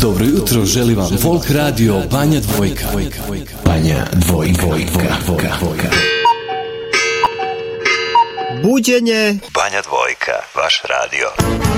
Dobro jutro, želi vam Folk Radio Banja Dvojka. Banja Dvojka. Buđenje Banja Dvojka, vaš radio.